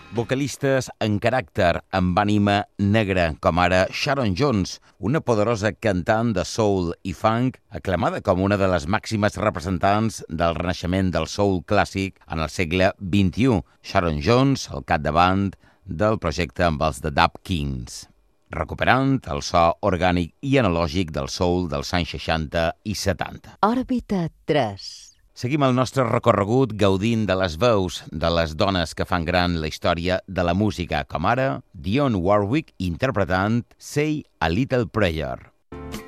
Vocalistes en caràcter, amb ànima negra, com ara Sharon Jones, una poderosa cantant de soul i funk, aclamada com una de les màximes representants del renaixement del soul clàssic en el segle XXI. Sharon Jones, al capdavant del projecte amb els The Dap Kings, recuperant el so orgànic i analògic del soul dels anys 60 i 70. Òrbita 3. Seguim el nostre recorregut gaudint de les veus de les dones que fan gran la història de la música, com ara Dionne Warwick interpretant Say a Little Prayer.